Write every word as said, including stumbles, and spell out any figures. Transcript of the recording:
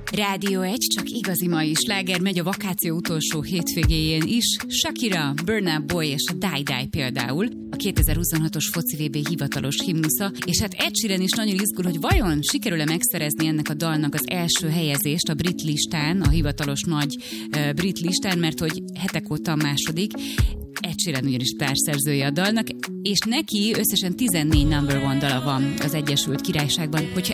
Rádió egy, csak igazi mai sláger megy a vakáció utolsó hétvégéjén is. Shakira, Burna Boy és a Die Die például, a kétezer-huszonhatos foci vé bé hivatalos himnusza, és hát Ed Sheeran is nagyon izgul, hogy vajon sikerül-e megszerezni ennek a dalnak az első helyezést a brit listán, a hivatalos nagy uh, brit listán, mert hogy hetek óta a második. Ed Sheeran ugyanis társszerzője a dalnak, és neki összesen tizennégy number one dala van az Egyesült Királyságban. Hogyha